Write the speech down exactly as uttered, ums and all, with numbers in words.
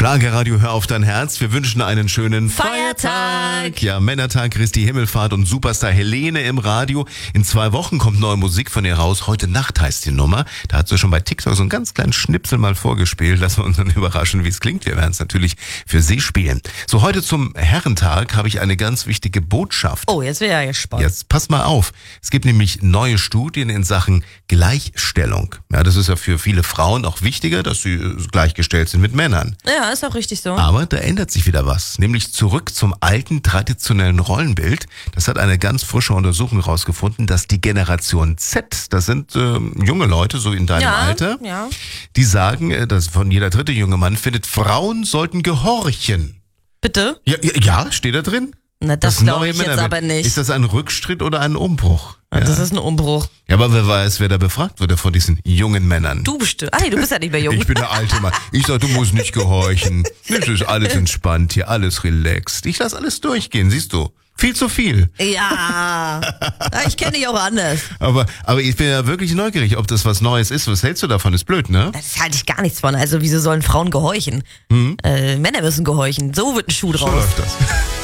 Schlagerradio, hör auf dein Herz. Wir wünschen einen schönen Feiertag. Feiertag. Ja, Männertag, Christi Himmelfahrt und Superstar Helene im Radio. In zwei Wochen kommt neue Musik von ihr raus. Heute Nacht heißt die Nummer. Da hat sie schon bei TikTok so einen ganz kleinen Schnipsel mal vorgespielt. Lassen wir uns dann überraschen, wie es klingt. Wir werden es natürlich für Sie spielen. So, heute zum Herrentag habe ich eine ganz wichtige Botschaft. Oh, jetzt wäre ja gespannt. Jetzt pass mal auf. Es gibt nämlich neue Studien in Sachen Gleichstellung. Ja, das ist ja für viele Frauen auch wichtiger, dass sie gleichgestellt sind mit Männern. Ja, ist auch richtig so. Aber da ändert sich wieder was. Nämlich zurück zum alten traditionellen Rollenbild. Das hat eine ganz frische Untersuchung herausgefunden, dass die Generation Z, das sind äh, junge Leute, so in deinem ja, Alter, ja. die sagen, äh, dass von jeder dritte junge Mann findet, Frauen sollten gehorchen. Bitte? Ja, ja, ja, steht da drin? Na, das, das glaube ich jetzt Männerbild. aber nicht. Ist das ein Rückschritt oder ein Umbruch? Ja. Das ist ein Umbruch. Ja, aber wer weiß, wer da befragt wurde von diesen jungen Männern. Du bestimmt. Ah, nee, du bist ja nicht mehr jung. Ich bin der alte Mann. Ich sag, du musst nicht gehorchen. Das ist alles entspannt hier, alles relaxed. Ich lass alles durchgehen, siehst du. Viel zu viel. Ja, ich kenne dich auch anders. Aber, aber ich bin ja wirklich neugierig, ob das was Neues ist. Was hältst du davon? Ist blöd, ne? Das halte ich gar nichts von. Also wieso sollen Frauen gehorchen? Hm? Äh, Männer müssen gehorchen. So wird ein Schuh draus. So läuft das.